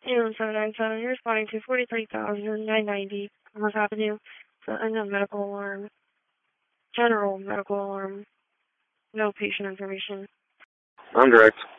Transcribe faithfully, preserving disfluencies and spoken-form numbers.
And seven nine seven, you're responding to forty-three thousand nine hundred ninety North Avenue. So, unknown medical alarm. General medical alarm. No patient information. I'm direct.